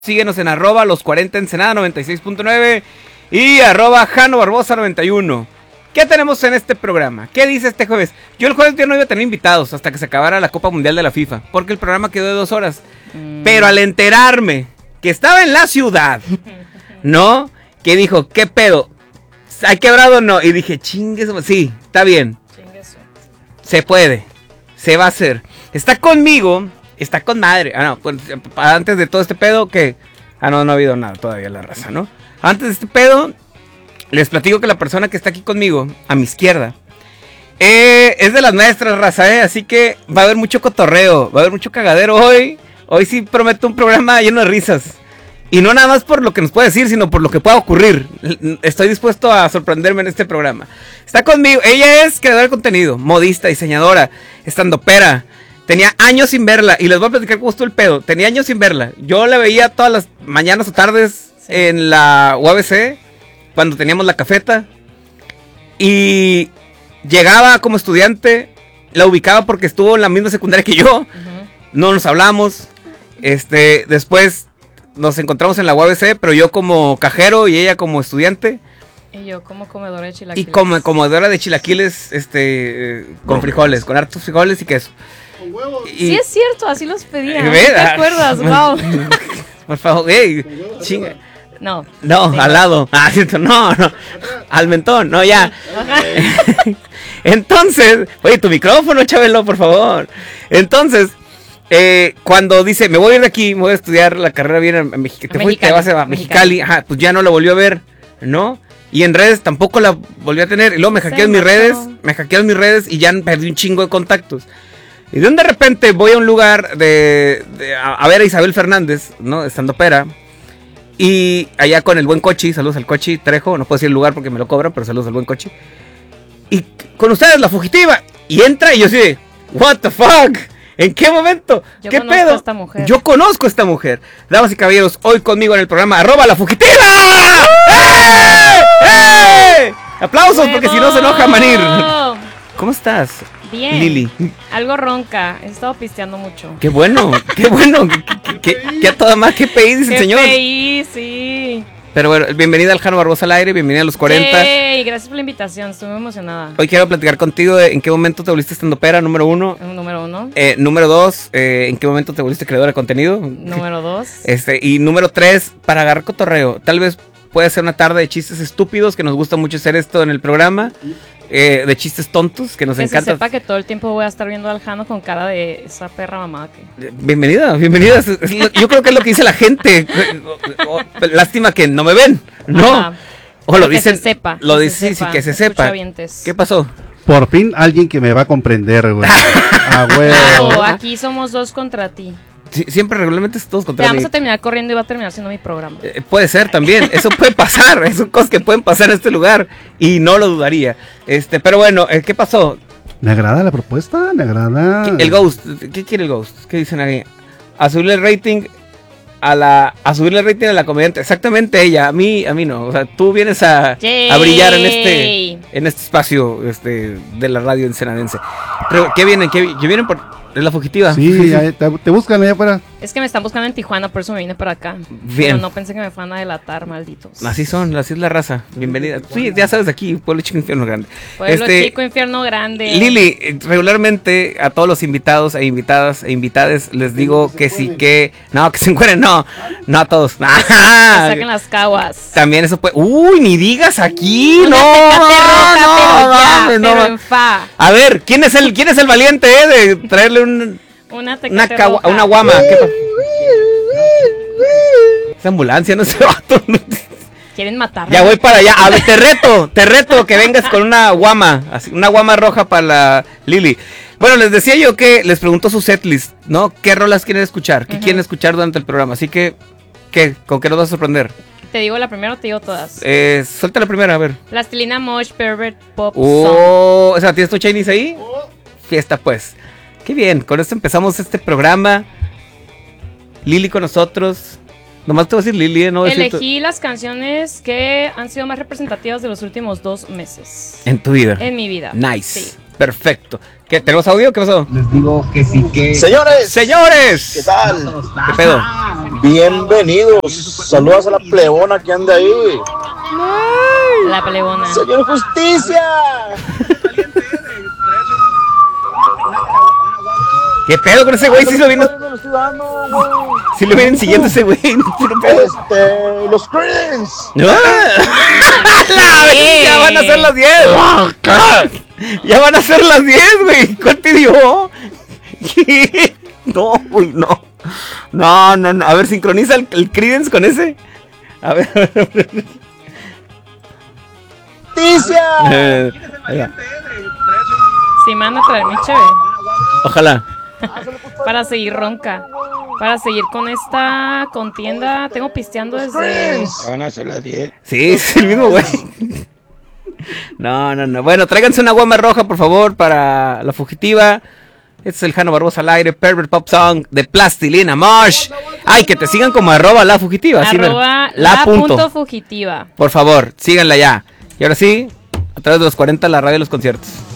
Síguenos en arroba los 40 Ensenada 96.9 y arroba Jano Barbosa 91. ¿Qué tenemos en este programa? ¿Qué dice este jueves? Yo el jueves ya no iba a tener invitados hasta que se acabara la Copa Mundial de la FIFA, porque el programa quedó de 2 horas. Pero al enterarme que estaba en la ciudad, ¿no? Que dijo, ¿qué pedo? ¿Hay quebrado o no? Y dije, chingue eso. Sí, está bien. Se puede. Se va a hacer. Está conmigo. Está con madre. Ah, no, pues, antes de todo este pedo, que... Ah, no ha habido nada todavía la raza, ¿no? Antes de este pedo, les platico que la persona que está aquí conmigo, a mi izquierda, es de las nuestras, raza, así que va a haber mucho cotorreo, va a haber mucho cagadero hoy. Hoy sí prometo un programa lleno de risas. Y no nada más por lo que nos puede decir, sino por lo que pueda ocurrir. Estoy dispuesto a sorprenderme en este programa. Está conmigo, ella es creadora de contenido, modista, diseñadora, estandopera. Tenía años sin verla, y les voy a platicar cómo estuvo el pedo. Tenía años sin verla. Yo la veía todas las mañanas o tardes en la UABC, cuando teníamos la cafeta. Y llegaba como estudiante, la ubicaba porque estuvo en la misma secundaria que yo. No nos hablamos. Después nos encontramos en la UABC, pero yo como cajero y ella como estudiante. Y yo como comedora de chilaquiles. Y como comedora de chilaquiles, con frijoles, con hartos frijoles y queso. Sí es cierto, así los pedía. ¿Te acuerdas? Wow. Por favor, chinga. No, al lado. Cierto, no. Al mentón, no, ya. Entonces, oye, tu micrófono, Chabelo, por favor. Entonces, cuando dice, me voy a ir de aquí, me voy a estudiar la carrera bien a Mexicali. Te fuiste, vas a Mexicali. Ajá, pues ya no la volvió a ver, ¿no? Y en redes tampoco la volví a tener. Y luego me hackearon mis redes y ya perdí un chingo de contactos. Y de repente voy a un lugar a ver a Isabel Fernández, ¿no? Estandopera. Y allá con el buen Cochi, saludos al Cochi Trejo, no puedo decir el lugar porque me lo cobran, pero saludos al buen Cochi. Y con ustedes, La Fugitiva. Y entra y yo así de, what the fuck, ¿en qué momento? ¿Qué pedo? Esta mujer. Yo conozco a esta mujer. Damas y caballeros, hoy conmigo en el programa, arroba La Fugitiva. ¡Eh! Aplausos, porque si no se enoja Manir. ¿Cómo estás? Bien. Lili. Algo ronca. He estado pisteando mucho. Qué bueno. Que a toda más que PI, dice el señor. PI, sí. Pero bueno, bienvenida al Jano Barbosa al aire, bienvenida a los 40. Hey, gracias por la invitación, estoy muy emocionada. Hoy quiero platicar contigo de en qué momento te volviste estandopera, número 1. Número 1. Número 2, en qué momento te volviste creadora de contenido. Número 2. Y número 3, para agarrar cotorreo. Tal vez puede ser una tarde de chistes estúpidos, que nos gusta mucho hacer esto en el programa. De chistes tontos, que nos encanta. Que se sepa que todo el tiempo voy a estar viendo al Jano con cara de esa perra mamada que... Bienvenida. Yo creo que es lo que dice la gente. Lástima que no me ven, ¿no? Ajá. O lo dicen. Que se sepa. Lo dicen, sí, que se sepa. ¿Qué pasó? Por fin alguien que me va a comprender, güey. Claro, aquí somos 2 contra ti. Sí, siempre regularmente es todos contra mí. Vamos a terminar corriendo y va a terminar siendo mi programa. Puede ser también, eso puede pasar, son cosas que pueden pasar en este lugar y no lo dudaría. Pero bueno, ¿qué pasó? Me agrada la propuesta, me agrada. El Ghost, ¿qué quiere el Ghost? ¿Qué dicen ahí? A subirle el rating a la comediante. Exactamente ella, a mí no. O sea, tú vienes a brillar en este espacio de la radio ensenadense. Pero ¿qué vienen? ¿Qué vienen por? ¿Es La Fugitiva? Sí. Te buscan allá afuera. Es que me están buscando en Tijuana, por eso me vine para acá. Bien. Pero no pensé que me fueran a delatar, malditos. Así es la raza. Bienvenida. Sí, ya sabes, aquí, Pueblo Chico, Infierno Grande. Pueblo Chico, Infierno Grande. Lili, regularmente a todos los invitados e invitadas e invitades les digo que sí, que se encuentren, no a todos. Que saquen las caguas. También eso puede. Uy, ni digas aquí, no. A ver, ¿quién es el valiente de traerle una guama? Esa ambulancia, no sé, vato. Quieren matar. Ya voy para allá. A ver, te reto que vengas con una guama, así, una guama roja para la Lili. Bueno, les decía yo que les preguntó su setlist, ¿no? ¿Qué rolas quieren escuchar? ¿Qué quieren escuchar durante el programa? Así que, ¿con qué nos vas a sorprender? ¿Te digo la primera o te digo todas? Suelta la primera, a ver. Plastilina Mosh Pervert Pop Song. O sea, ¿tienes tu Chinese ahí? Fiesta, pues. Qué bien, con esto empezamos este programa. Lili con nosotros. Nomás te voy a decir Lili, ¿no? Elegí las canciones que han sido más representativas de los últimos 2 meses. En tu vida. En mi vida. Nice. Sí. Perfecto. ¿Qué? ¿Tenemos audio? ¿Qué pasó? Les digo que sí que... Señores, ¡Señores! ¿qué tal? ¿Qué pedo? Bienvenidos. Saludos a la plebona que anda ahí. La plebona. Señor Justicia. ¿Qué pedo con ese güey? Sí lo vienen, sí lo vienen siguiendo ese güey. Puro pedo. Los Creedence. Ya van a ser las 10. Ya van a ser las 10, güey. ¿Cuál pidió? No, güey, no. No. A ver, sincroniza el Creedence con ese. A ver. Justicia. Ahí va. Sí, manda a traer mi cheve. Ojalá. Para seguir ronca. Para seguir con esta contienda. Tengo pisteando desde... Van a ser las 10. Sí, es el mismo güey. No. Bueno, tráiganse una guama roja, por favor, para la fugitiva. Este es el Jano Barbosa al aire, Pervert Pop Song de Plastilina Mosh. Ay, que te sigan como @la fugitiva. Arroba la punto. fugitiva. Por favor, síganla ya. Y ahora sí, a través de los 40, la radio de los conciertos.